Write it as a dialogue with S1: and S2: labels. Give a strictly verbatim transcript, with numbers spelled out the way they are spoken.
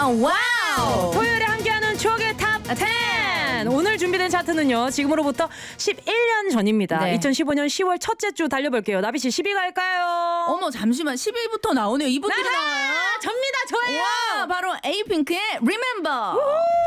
S1: 와우 와우.
S2: 토요일에 함께하는 추억의 탑 텐. 오늘 준비된 차트는요. 지금으로부터 십일 년 전입니다.
S1: 네.
S2: 이천십오 년 시월 첫째 주 달려볼게요. 나비 씨 십 위 갈까요?
S1: 어머 잠시만 십 위부터 나오네요. 이분들이 나와요.
S2: 접니다. 저예요.
S1: 와, 바로 에이핑크의 Remember.